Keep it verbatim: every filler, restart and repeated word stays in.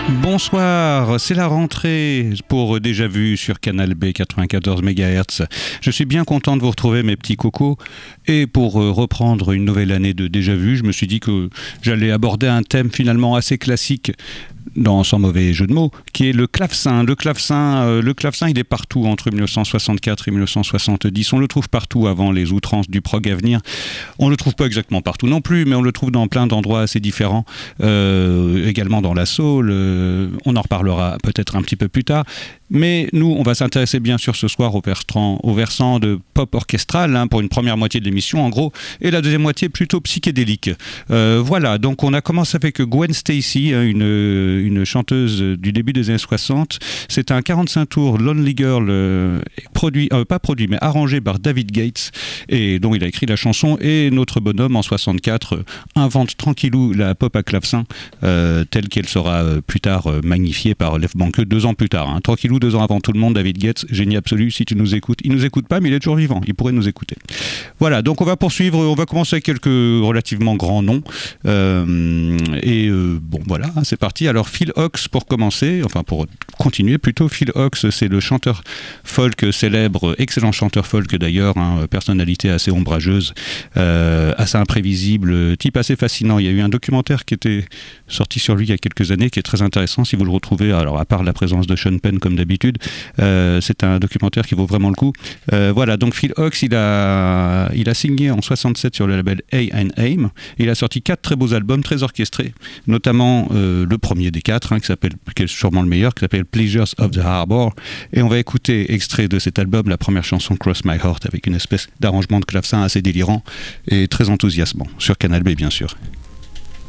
Bonsoir, c'est la rentrée pour Déjà Vu sur Canal B quatre-vingt-quatorze mégahertz. Je suis bien content de vous retrouver mes petits cocos. Et pour reprendre une nouvelle année de Déjà Vu, je me suis dit que j'allais aborder un thème finalement assez classique, dans, sans mauvais jeu de mots, qui est le clavecin. Le clavecin, euh, le clavecin, il est partout entre mille neuf cent soixante-quatre et mille neuf cent soixante-dix. On le trouve partout avant les outrances du prog à venir. On le trouve pas exactement partout non plus, mais on le trouve dans plein d'endroits assez différents. Euh, également dans la soul. Euh, on en reparlera peut-être un petit peu plus tard. Mais nous, on va s'intéresser bien sûr ce soir au versant, au versant de pop orchestral, hein, pour une première moitié de l'émission en gros, et la deuxième moitié plutôt psychédélique. Euh, voilà, donc on a commencé avec Gwen Stacy, hein, une, une chanteuse du début des années soixante. C'est un quarante-cinq tours Lonely Girl, euh, produit, euh, pas produit, mais arrangé par David Gates, et dont il a écrit la chanson, et notre bonhomme en soixante-quatre euh, invente tranquillou la pop à clavecin, euh, telle qu'elle sera euh, plus tard euh, magnifiée par Lev Bankeux deux ans plus tard. Hein. Tranquillou deux ans avant tout le monde, David Gates, génie absolu, si tu nous écoutes. Il nous écoute pas, mais il est toujours vivant, il pourrait nous écouter. Voilà, donc on va poursuivre, on va commencer avec quelques relativement grands noms. Euh, et euh, bon, voilà, hein, c'est parti. Alors Phil Ochs pour commencer, enfin pour continuer plutôt, Phil Ochs, c'est le chanteur folk célèbre, excellent chanteur folk d'ailleurs, hein, personnalité assez ombrageuse, euh, assez imprévisible, type assez fascinant. Il y a eu un documentaire qui était sorti sur lui il y a quelques années, qui est très intéressant, si vous le retrouvez, alors à part la présence de Sean Penn comme d'habitude, euh, c'est un documentaire qui vaut vraiment le coup. Euh, voilà, donc Phil Ochs, il a, il a signé en soixante-sept sur le label A and Aim. Il a sorti quatre très beaux albums, très orchestrés, notamment euh, le premier des quatre, hein, qui s'appelle, qui est sûrement le meilleur, qui s'appelle Pleasures of the Harbor. Et on va écouter extrait de cet album, la première chanson Cross My Heart, avec une espèce d'arrangement de clavecin assez délirant et très enthousiasmant, sur Canal B bien sûr.